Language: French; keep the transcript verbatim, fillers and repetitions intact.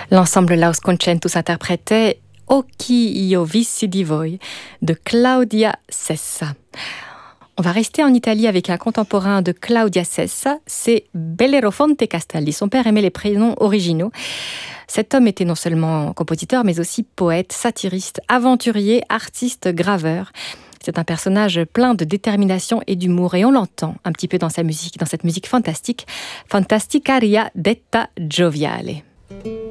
L'ensemble Laus Concentus interprétait Occhi io vissi di voi de Claudia Sessa. On va rester en Italie avec un contemporain de Claudia Sessa, c'est Bellerofonte Castelli. Son père aimait les prénoms originaux. Cet homme était non seulement compositeur, mais aussi poète, satiriste, aventurier, artiste, graveur. C'est un personnage plein de détermination et d'humour, et on l'entend un petit peu dans sa musique, dans cette musique fantastique, Fantasticaria detta gioviale.